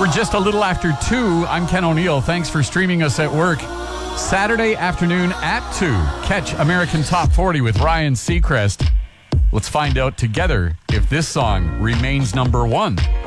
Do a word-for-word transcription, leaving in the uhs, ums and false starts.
We're just a little after two. I'm Ken O'Neill. Thanks for streaming us at work. Saturday afternoon at two. Catch American Top forty with Ryan Seacrest. Let's find out together if this song remains number one.